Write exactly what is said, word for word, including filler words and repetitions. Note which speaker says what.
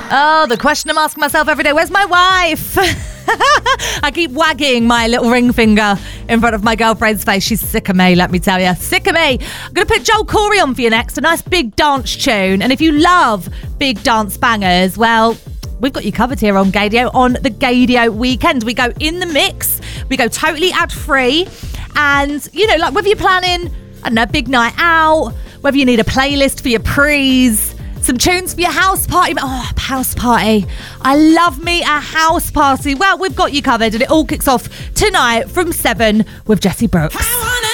Speaker 1: Oh, the question I'm asking myself every day, where's my wife? I keep wagging my little ring finger in front of my girlfriend's face. She's sick of me, let me tell you. Sick of me. I'm going to put Joel Corey on for you next, a nice big dance tune. And if you love big dance bangers, well, we've got you covered here on Gaydio on the Gaydio weekend. We go in the mix. We go totally ad-free. And, you know, like whether you're planning, I don't know, a big night out, whether you need a playlist for your prees, some tunes for your house party. Oh, house party. I love me a house party. Well, we've got you covered, and it all kicks off tonight from seven with Jessie Brooks.